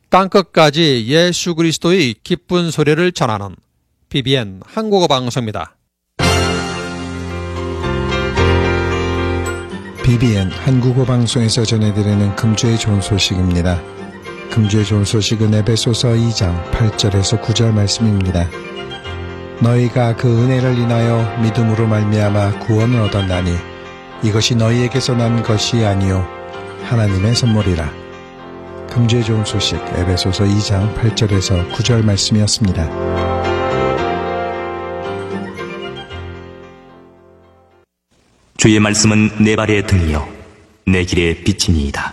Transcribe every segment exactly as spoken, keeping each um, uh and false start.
땅끝까지 예수 그리스도의 기쁜 소리를 전하는 비비엔 한국어 방송입니다. 비비엔 한국어 방송에서 전해드리는 금주의 좋은 소식입니다. 금주의 좋은 소식은 에베소서 이 장 팔 절에서 구 절 말씀입니다. 너희가 그 은혜를 인하여 믿음으로 말미암아 구원을 얻었나니 이것이 너희에게서 난 것이 아니요 하나님의 선물이라. 금주의 좋은 소식 에베소서 이 장 팔 절에서 구 절 말씀이었습니다. 주의 말씀은 내 발에 등이요 내 길에 비치니이다.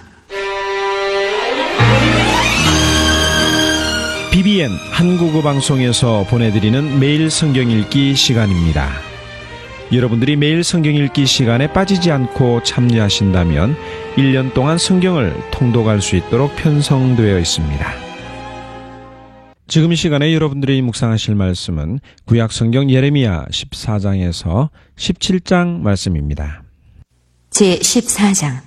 비비엔 한국어 방송에서 보내드리는 매일 성경 읽기 시간입니다. 여러분들이 매일 성경 읽기 시간에 빠지지 않고 참여하신다면 일 년 동안 성경을 통독할 수 있도록 편성되어 있습니다. 지금 이 시간에 여러분들이 묵상하실 말씀은 구약 성경 예레미야 십사 장에서 십칠 장 말씀입니다. 제십사 장.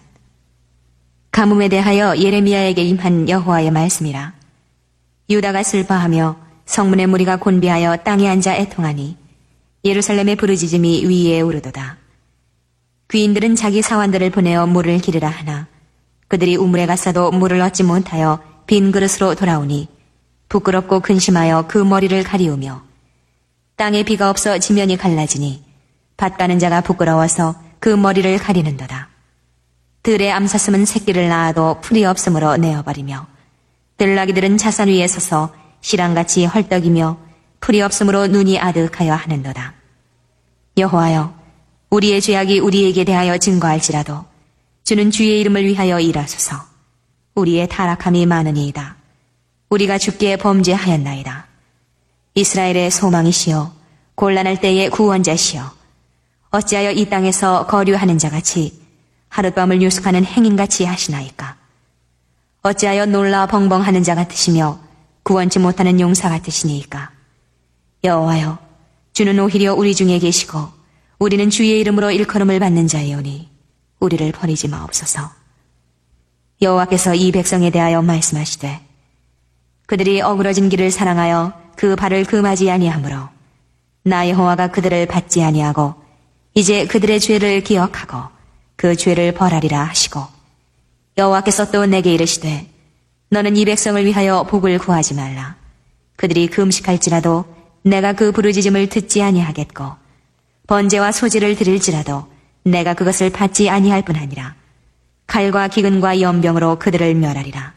가뭄에 대하여 예레미야에게 임한 여호와의 말씀이라. 유다가 슬퍼하며 성문의 무리가 곤비하여 땅에 앉아 애통하니 예루살렘의 부르짖음이 위에 오르도다. 귀인들은 자기 사환들을 보내어 물을 기르라 하나 그들이 우물에 갔어도 물을 얻지 못하여 빈 그릇으로 돌아오니 부끄럽고 근심하여 그 머리를 가리우며 땅에 비가 없어 지면이 갈라지니 밭 가는 자가 부끄러워서 그 머리를 가리는도다. 들의 암사슴은 새끼를 낳아도 풀이 없으므로 내어버리며 들나귀들은 자산 위에 서서 시랑같이 헐떡이며 풀이 없으므로 눈이 아득하여 하는도다. 여호와여, 우리의 죄악이 우리에게 대하여 증거할지라도 주는 주의 이름을 위하여 일하소서. 우리의 타락함이 많으니이다. 우리가 주께 범죄하였나이다. 이스라엘의 소망이시여, 곤란할 때의 구원자시여, 어찌하여 이 땅에서 거류하는 자같이 하룻밤을 유숙하는 행인같이 하시나이까. 어찌하여 놀라 벙벙하는 자 같으시며 구원치 못하는 용사 같으시니이까. 여호와여, 주는 오히려 우리 중에 계시고 우리는 주의 이름으로 일컬음을 받는 자이오니 우리를 버리지 마옵소서. 여호와께서 이 백성에 대하여 말씀하시되 그들이 어그러진 길을 사랑하여 그 발을 금하지 아니하므로 나 여호와가 그들을 받지 아니하고 이제 그들의 죄를 기억하고 그 죄를 벌하리라 하시고 여호와께서 또 내게 이르시되 너는 이 백성을 위하여 복을 구하지 말라. 그들이 금식할지라도 내가 그 부르짖음을 듣지 아니하겠고 번제와 소제를 드릴지라도 내가 그것을 받지 아니할 뿐 아니라 칼과 기근과 연병으로 그들을 멸하리라.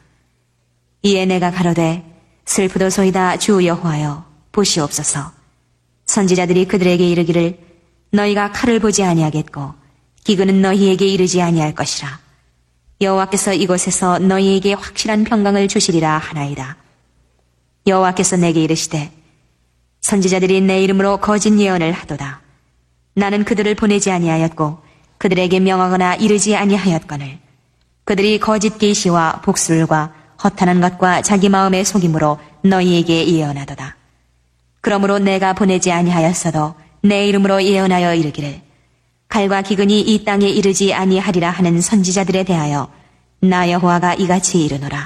이에 내가 가로되 슬프도소이다 주 여호와여 보시옵소서. 선지자들이 그들에게 이르기를 너희가 칼을 보지 아니하겠고 기근은 너희에게 이르지 아니할 것이라. 여호와께서 이곳에서 너희에게 확실한 평강을 주시리라 하나이다. 여호와께서 내게 이르시되 선지자들이 내 이름으로 거짓 예언을 하도다. 나는 그들을 보내지 아니하였고 그들에게 명하거나 이르지 아니하였거늘 그들이 거짓 계시와 복술과 허탄한 것과 자기 마음의 속임으로 너희에게 예언하도다. 그러므로 내가 보내지 아니하였어도 내 이름으로 예언하여 이르기를 칼과 기근이 이 땅에 이르지 아니하리라 하는 선지자들에 대하여 나 여호와가 이같이 이르노라.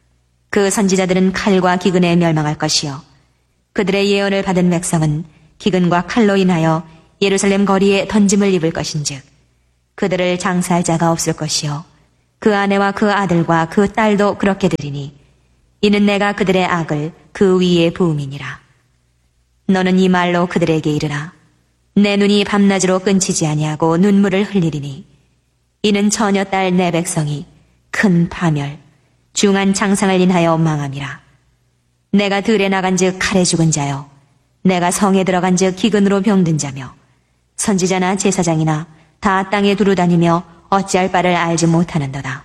그 선지자들은 칼과 기근에 멸망할 것이요 그들의 예언을 받은 백성은 기근과 칼로 인하여 예루살렘 거리에 던짐을 입을 것인즉 그들을 장사할 자가 없을 것이요 그 아내와 그 아들과 그 딸도 그렇게 되리니 이는 내가 그들의 악을 그 위에 부음이니라. 너는 이 말로 그들에게 이르라. 내 눈이 밤낮으로 끊치지 아니하고 눈물을 흘리리니 이는 처녀딸 내 백성이 큰 파멸 중한 장상을 인하여 망함이라. 내가 들에 나간즉 칼에 죽은 자요 내가 성에 들어간즉 기근으로 병든 자며 선지자나 제사장이나 다 땅에 두루다니며 어찌할 바를 알지 못하는도다.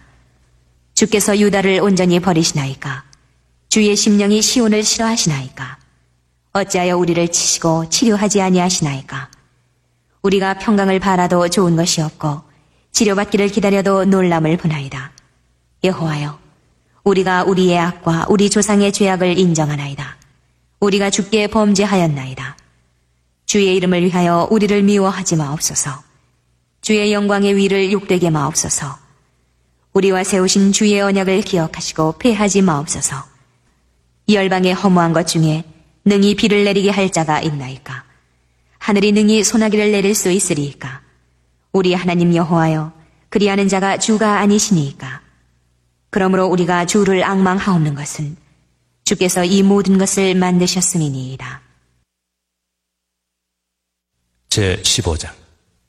주께서 유다를 온전히 버리시나이까. 주의 심령이 시온을 싫어하시나이까. 어찌하여 우리를 치시고 치료하지 아니하시나이까. 우리가 평강을 바라도 좋은 것이 없고 치료받기를 기다려도 놀람을 보나이다. 여호와여, 우리가 우리의 악과 우리 조상의 죄악을 인정하나이다. 우리가 주께 범죄하였나이다. 주의 이름을 위하여 우리를 미워하지 마옵소서. 주의 영광의 위를 욕되게 마옵소서. 우리와 세우신 주의 언약을 기억하시고 패하지 마옵소서. 열방에 허무한 것 중에 능히 비를 내리게 할 자가 있나이까? 하늘이 능히 소나기를 내릴 수 있으리이까? 우리 하나님 여호와여, 그리하는 자가 주가 아니시니이까? 그러므로 우리가 주를 앙망하옵는 것은 주께서 이 모든 것을 만드셨음이니이다. 제십오 장.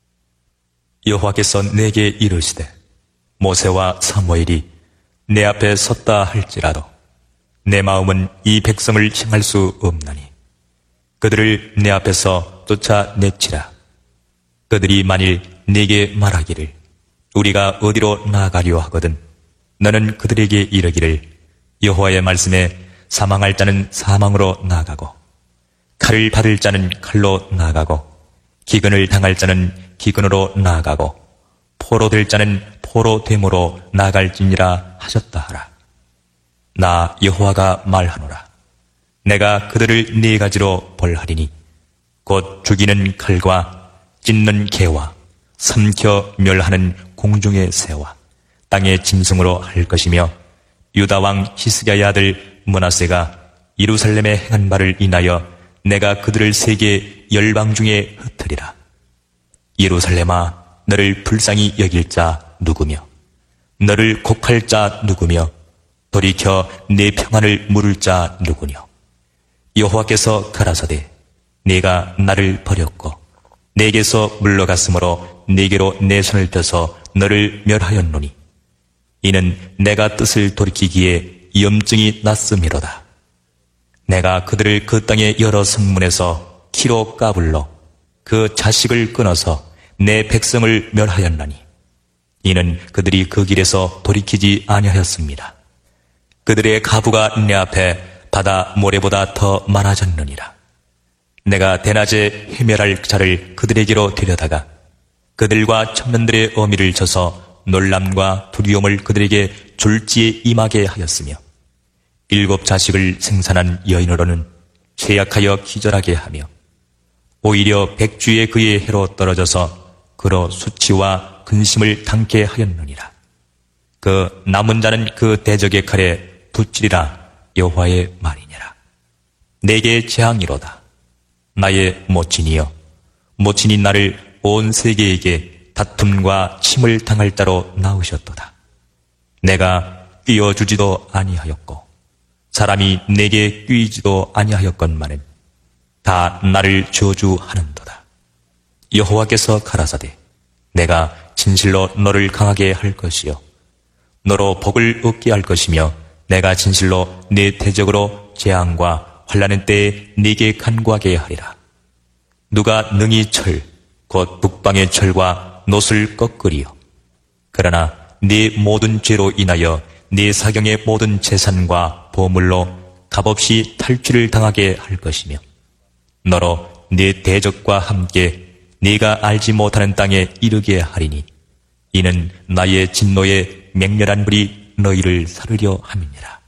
여호와께서 내게 이르시되 모세와 사무엘이 내 앞에 섰다 할지라도 내 마음은 이 백성을 향할 수 없나니 그들을 내 앞에서 쫓아내치라. 그들이 만일 네게 말하기를 우리가 어디로 나아가려 하거든 너는 그들에게 이르기를 여호와의 말씀에 사망할 자는 사망으로 나아가고 칼을 받을 자는 칼로 나아가고 기근을 당할 자는 기근으로 나아가고 포로될 자는 포로됨으로 나아갈지니라 하셨다 하라. 나 여호와가 말하노라. 내가 그들을 네 가지로 벌하리니 곧 죽이는 칼과 찢는 개와 삼켜 멸하는 공중의 새와 땅의 짐승으로 할 것이며 유다 왕 히스기야의 아들 므낫세가 예루살렘에 행한 바를 인하여 내가 그들을 세계 열방 중에 흩으리라. 예루살렘아, 너를 불쌍히 여길 자 누구며 너를 곡할 자 누구며 돌이켜 내 평안을 물을 자 누구뇨. 여호와께서 가라사대 네가 나를 버렸고 내게서 물러갔으므로 네게로 내 손을 펴서 너를 멸하였노니 이는 내가 뜻을 돌이키기에 염증이 났음이로다. 내가 그들을 그 땅의 여러 성문에서 키로 까불러 그 자식을 끊어서 내 백성을 멸하였나니 이는 그들이 그 길에서 돌이키지 아니하였습니다. 그들의 가부가 내 앞에 바다 모래보다 더 많아졌느니라. 내가 대낮에 해멸할 자를 그들에게로 데려다가 그들과 청년들의 어미를 쳐서 놀람과 두려움을 그들에게 졸지에 임하게 하였으며 일곱 자식을 생산한 여인으로는 죄악하여 기절하게 하며 오히려 백주의 그의 해로 떨어져서 그로 수치와 근심을 당케 하였느니라. 그 남은 자는 그 대적의 칼에 붙지리라. 여호와의 말이니라. 내게 재앙이로다. 나의 모친이여, 모친이 나를 온 세계에게 다툼과 침을 당할 자로 낳으셨도다. 내가 끼어주지도 아니하였고 사람이 내게 끼이지도 아니하였건만은 다 나를 저주하는도다. 여호와께서 가라사대 내가 진실로 너를 강하게 할 것이요 너로 복을 얻게 할 것이며 내가 진실로 네 대적으로 재앙과 환난의 때에 네게 간구하게 하리라. 누가 능히 철 곧 북방의 철과 놋을 꺾으리요. 그러나 네 모든 죄로 인하여 네 사경의 모든 재산과 보물로 값없이 탈취를 당하게 할 것이며 너로 네 대적과 함께 네가 알지 못하는 땅에 이르게 하리니 이는 나의 진노의 맹렬한 불이 너희를 사르려 함이니라.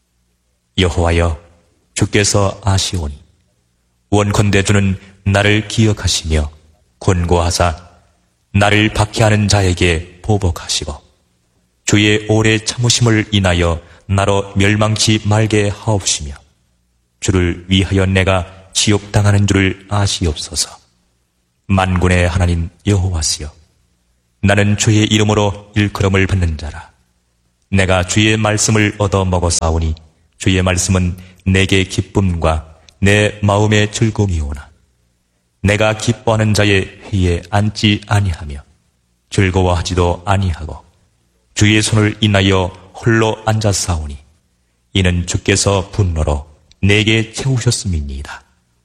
여호와여, 주께서 아시오니 원컨대 주는 나를 기억하시며 권고하사 나를 박해하는 자에게 보복하시고 주의 오래 참으심을 인하여 나로 멸망치 말게 하옵시며 주를 위하여 내가 지옥당하는 줄을 아시옵소서. 만군의 하나님 여호와시여, 나는 주의 이름으로 일컬음을 받는 자라. 내가 주의 말씀을 얻어 먹었사오니 주의 말씀은 내게 기쁨과 내 마음의 즐거움이오나 내가 기뻐하는 자의 회에 앉지 아니하며 즐거워하지도 아니하고 주의 손을 인하여 홀로 앉았사오니 이는 주께서 분노로 내게 채우셨음이니이다.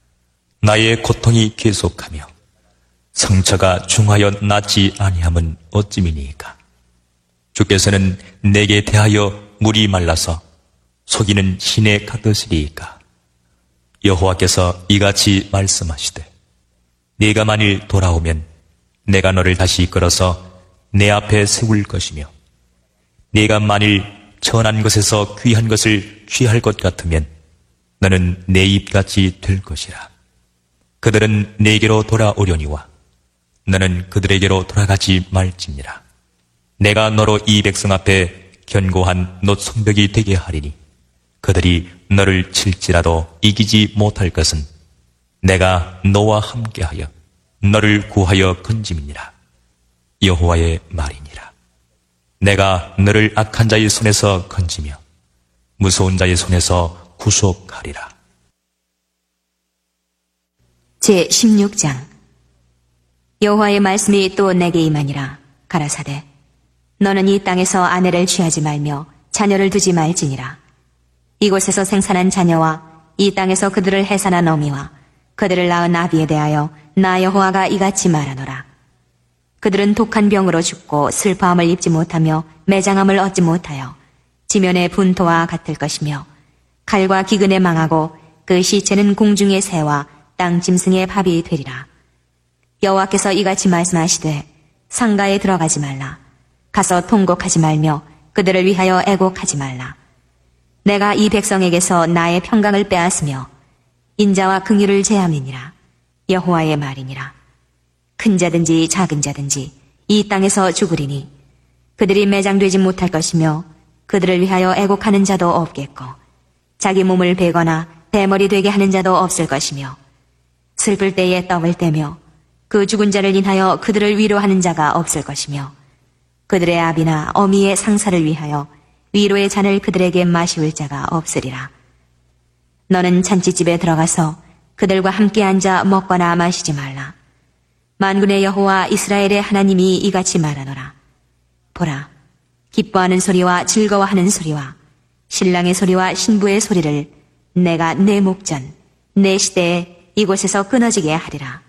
나의 고통이 계속하며 상처가 중하여 낫지 아니함은 어찌미니이까. 주께서는 내게 대하여 물이 말라서 속이는 신에 같으시리이까. 여호와께서 이같이 말씀하시되 네가 만일 돌아오면 내가 너를 다시 이끌어서 내 앞에 세울 것이며 네가 만일 천한 것에서 귀한 것을 취할 것 같으면 너는 내 입같이 될 것이라. 그들은 내게로 돌아오려니와 너는 그들에게로 돌아가지 말지니라. 내가 너로 이 백성 앞에 견고한 놋 성벽이 되게 하리니 그들이 너를 칠지라도 이기지 못할 것은 내가 너와 함께하여 너를 구하여 건짐이니라. 여호와의 말이니라. 내가 너를 악한 자의 손에서 건지며 무서운 자의 손에서 구속하리라. 제십육 장. 여호와의 말씀이 또 내게 임하니라. 가라사대 너는 이 땅에서 아내를 취하지 말며 자녀를 두지 말지니라. 이곳에서 생산한 자녀와 이 땅에서 그들을 해산한 어미와 그들을 낳은 아비에 대하여 나 여호와가 이같이 말하노라. 그들은 독한 병으로 죽고 슬퍼함을 입지 못하며 매장함을 얻지 못하여 지면의 분토와 같을 것이며 칼과 기근에 망하고 그 시체는 공중의 새와 땅 짐승의 밥이 되리라. 여호와께서 이같이 말씀하시되 상가에 들어가지 말라. 가서 통곡하지 말며 그들을 위하여 애곡하지 말라. 내가 이 백성에게서 나의 평강을 빼앗으며 인자와 긍휼을 제함이니라. 여호와의 말이니라. 큰 자든지 작은 자든지 이 땅에서 죽으리니 그들이 매장되지 못할 것이며 그들을 위하여 애곡하는 자도 없겠고 자기 몸을 베거나 대머리 되게 하는 자도 없을 것이며 슬플 때에 떡을 떼며 그 죽은 자를 인하여 그들을 위로하는 자가 없을 것이며 그들의 아비나 어미의 상사를 위하여 위로의 잔을 그들에게 마시울 자가 없으리라. 너는 잔치집에 들어가서 그들과 함께 앉아 먹거나 마시지 말라. 만군의 여호와 이스라엘의 하나님이 이같이 말하노라. 보라, 기뻐하는 소리와 즐거워하는 소리와 신랑의 소리와 신부의 소리를 내가 내 목전, 내 시대에 이곳에서 끊어지게 하리라.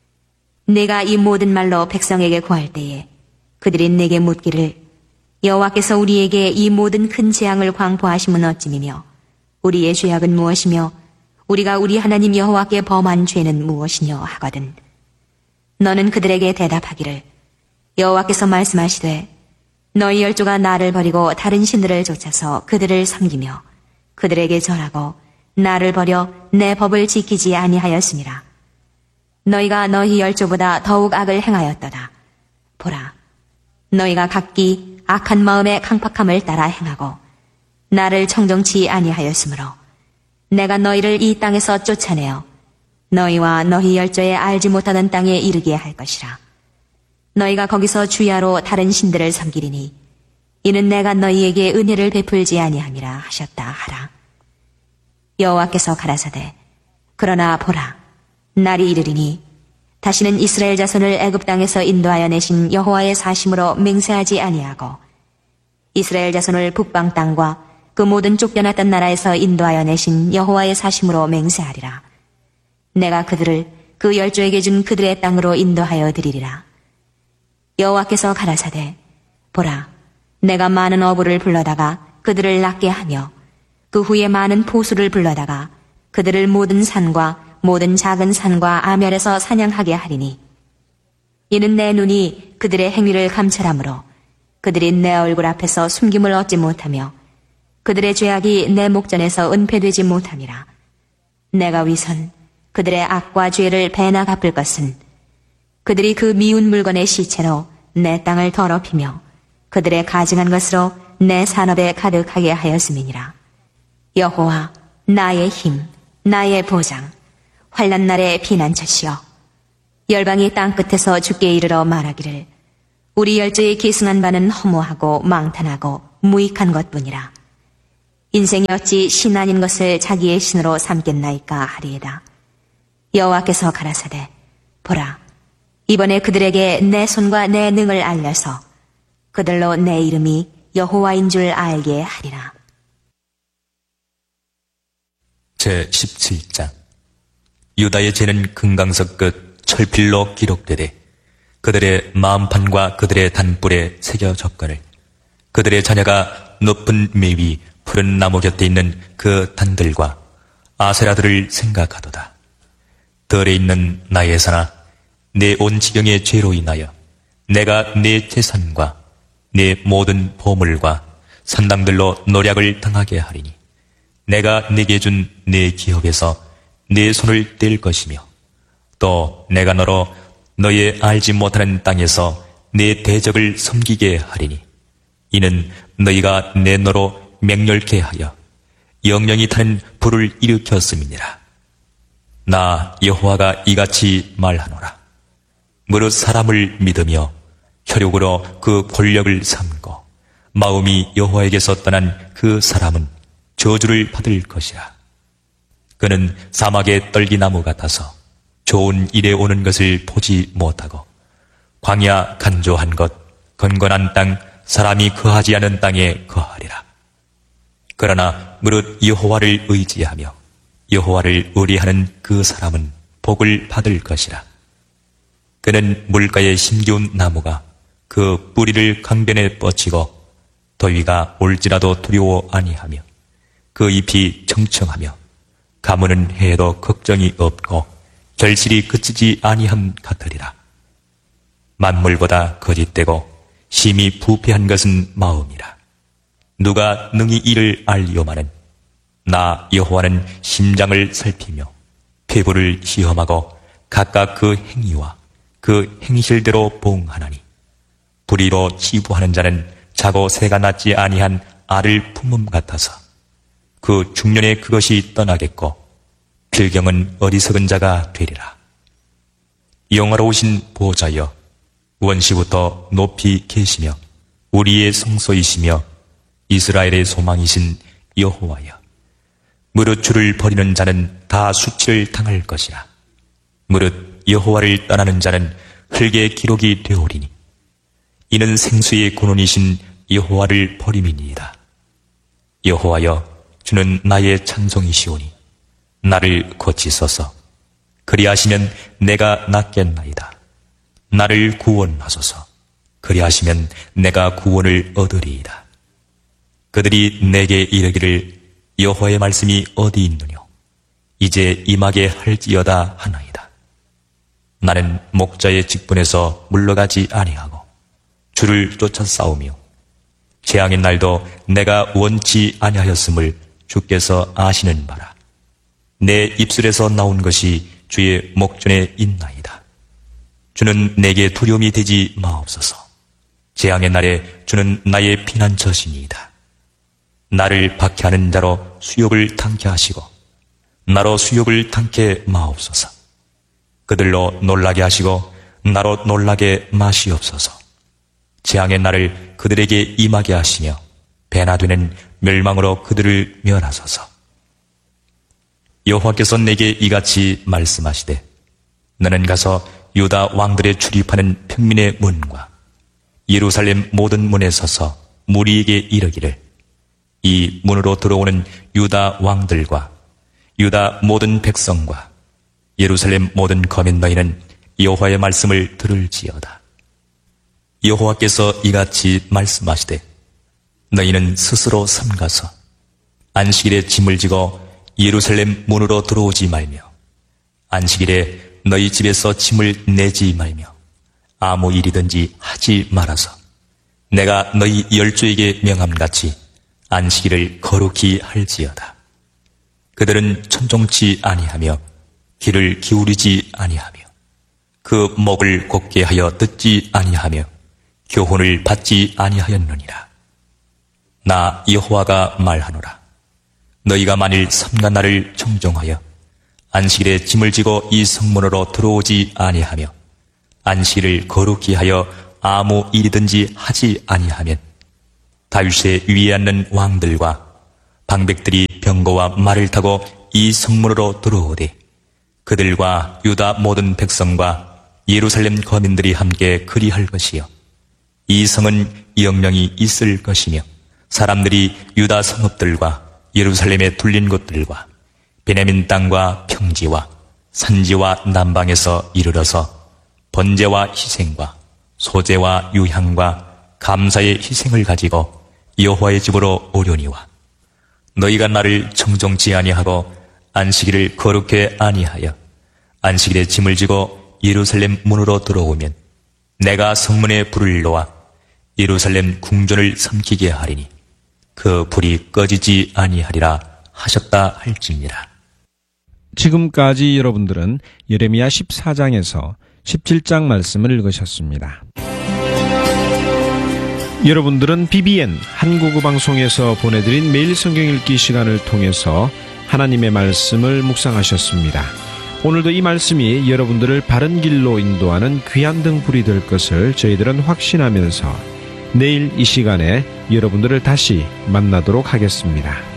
내가 이 모든 말로 백성에게 구할 때에 그들이 내게 묻기를 여호와께서 우리에게 이 모든 큰 재앙을 광포하심은 어찌미며 우리의 죄악은 무엇이며 우리가 우리 하나님 여호와께 범한 죄는 무엇이뇨 하거든. 너는 그들에게 대답하기를 여호와께서 말씀하시되 너희 열조가 나를 버리고 다른 신들을 쫓아서 그들을 섬기며 그들에게 절하고 나를 버려 내 법을 지키지 아니하였음이라. 너희가 너희 열조보다 더욱 악을 행하였도다. 보라, 너희가 각기 악한 마음의 강팍함을 따라 행하고 나를 청정치 아니하였으므로 내가 너희를 이 땅에서 쫓아내어 너희와 너희 열조에 알지 못하던 땅에 이르게 할 것이라. 너희가 거기서 주야로 다른 신들을 섬기리니 이는 내가 너희에게 은혜를 베풀지 아니함이라 하셨다 하라. 여호와께서 가라사대 그러나 보라, 날이 이르리니 다시는 이스라엘 자손을 애굽 땅에서 인도하여 내신 여호와의 사심으로 맹세하지 아니하고 이스라엘 자손을 북방 땅과 그 모든 쫓겨났던 나라에서 인도하여 내신 여호와의 사심으로 맹세하리라. 내가 그들을 그 열조에게 준 그들의 땅으로 인도하여 드리리라. 여호와께서 가라사대 보라, 내가 많은 어부를 불러다가 그들을 낫게 하며 그 후에 많은 포수를 불러다가 그들을 모든 산과 모든 작은 산과 아멸에서 사냥하게 하리니 이는 내 눈이 그들의 행위를 감찰하므로 그들이 내 얼굴 앞에서 숨김을 얻지 못하며 그들의 죄악이 내 목전에서 은폐되지 못함이라. 내가 위선 그들의 악과 죄를 배나 갚을 것은 그들이 그 미운 물건의 시체로 내 땅을 더럽히며 그들의 가증한 것으로 내 산업에 가득하게 하였음이니라. 여호와 나의 힘, 나의 보장, 환난 날의 피난처시여, 열방이 땅끝에서 주께 이르러 말하기를 우리 열조의 계승한 바는 허무하고 망탄하고 무익한 것뿐이라. 인생이 어찌 신 아닌 것을 자기의 신으로 삼겠나이까 하리이다. 여호와께서 가라사대 보라, 이번에 그들에게 내 손과 내 능을 알려서 그들로 내 이름이 여호와인 줄 알게 하리라. 제십칠 장. 유다의 죄는 금강석 끝 철필로 기록되되 그들의 마음판과 그들의 단뿔에 새겨졌거늘 그들의 자녀가 높은 매 위 푸른 나무 곁에 있는 그 단들과 아세라들을 생각하도다. 들에 있는 나의 사나 내 온 지경의 죄로 인하여 내가 내 재산과 내 모든 보물과 산당들로 노략을 당하게 하리니 내가 네게 준 내 기업에서 네 손을 뗄 것이며 또 내가 너로 너의 알지 못하는 땅에서 내 대적을 섬기게 하리니 이는 너희가 내 너로 맹렬케 하여 영영이 타는 불을 일으켰음이니라. 나 여호와가 이같이 말하노라. 무릇 사람을 믿으며 혈육으로 그 권력을 삼고 마음이 여호와에게서 떠난 그 사람은 저주를 받을 것이라. 그는 사막의 떨기나무 같아서 좋은 일에 오는 것을 보지 못하고 광야 간조한 것 건건한 땅 사람이 거하지 않은 땅에 거하리라. 그러나 무릇 여호와를 의지하며 여호와를 의뢰하는 그 사람은 복을 받을 것이라. 그는 물가에 심기운 나무가 그 뿌리를 강변에 뻗치고 더위가 올지라도 두려워 아니하며 그 잎이 청청하며 가무는 해에도 걱정이 없고 결실이 그치지 아니함 같으리라. 만물보다 거짓되고 심히 부패한 것은 마음이라. 누가 능히 이를 알리오마는 나 여호와는 심장을 살피며 폐부를 시험하고 각각 그 행위와 그 행실대로 보응하나니 불의로 치부하는 자는 자고 새가 낳지 아니한 알을 품음 같아서 그 중년에 그것이 떠나겠고 필경은 어리석은 자가 되리라. 영화로우신 보호자여 원시부터 높이 계시며 우리의 성소이시며 이스라엘의 소망이신 여호와여 무릇 주를 버리는 자는 다 수치를 당할 것이라. 무릇 여호와를 떠나는 자는 흙의 기록이 되오리니 이는 생수의 근원이신 여호와를 버림이니이다. 여호와여 주는 나의 찬송이시오니 나를 고치소서. 그리하시면 내가 낫겠나이다. 나를 구원하소서. 그리하시면 내가 구원을 얻으리이다. 그들이 내게 이르기를 여호와의 말씀이 어디 있느뇨? 이제 임하게 할지어다 하나이다. 나는 목자의 직분에서 물러가지 아니하고 주를 쫓아 싸우며 재앙의 날도 내가 원치 아니하였음을 주께서 아시는 바라. 내 입술에서 나온 것이 주의 목전에 있나이다. 주는 내게 두려움이 되지 마옵소서. 재앙의 날에 주는 나의 피난처시니이다. 나를 박해하는 자로 수욕을 당케 하시고 나로 수욕을 당케 마옵소서. 그들로 놀라게 하시고 나로 놀라게 마시옵소서. 재앙의 날을 그들에게 임하게 하시며 배나 되는 멸망으로 그들을 멸하소서. 여호와께서 내게 이같이 말씀하시되 너는 가서 유다 왕들의 출입하는 평민의 문과 예루살렘 모든 문에 서서 무리에게 이르기를 이 문으로 들어오는 유다 왕들과 유다 모든 백성과 예루살렘 모든 거민 너희는 여호와의 말씀을 들을지어다. 여호와께서 이같이 말씀하시되 너희는 스스로 삼가서 안식일에 짐을 지고 예루살렘 문으로 들어오지 말며 안식일에 너희 집에서 짐을 내지 말며 아무 일이든지 하지 말아서 내가 너희 열조에게 명함같이 안식일을 거룩히 할지어다. 그들은 천종치 아니하며 귀를 기울이지 아니하며 그 목을 곧게 하여 듣지 아니하며 교훈을 받지 아니하였느니라. 나 여호와가 말하노라. 너희가 만일 삼가 날을 청종하여 안식일에 짐을 지고 이 성문으로 들어오지 아니하며 안식일을 거룩히 하여 아무 일이든지 하지 아니하면 다윗의 위에 앉는 왕들과 방백들이 병거와 말을 타고 이 성문으로 들어오되 그들과 유다 모든 백성과 예루살렘 거민들이 함께 그리할 것이요 이 성은 영령이 있을 것이며 사람들이 유다 성읍들과 예루살렘에 둘린 곳들과 베냐민 땅과 평지와 산지와 남방에서 이르러서 번제와 희생과 소제와 유향과 감사의 희생을 가지고 여호와의 집으로 오려니와 너희가 나를 청종치 아니하고 안식일을 거룩해 아니하여 안식일에 짐을 지고 예루살렘 문으로 들어오면 내가 성문에 불을 놓아 예루살렘 궁전을 삼키게 하리니 그 불이 꺼지지 아니하리라 하셨다 할지니라. 지금까지 여러분들은 예레미야 십사 장에서 십칠 장 말씀을 읽으셨습니다. 여러분들은 비비엔 한국어 방송에서 보내드린 매일 성경 읽기 시간을 통해서 하나님의 말씀을 묵상하셨습니다. 오늘도 이 말씀이 여러분들을 바른 길로 인도하는 귀한 등불이 될 것을 저희들은 확신하면서 내일 이 시간에 여러분들을 다시 만나도록 하겠습니다.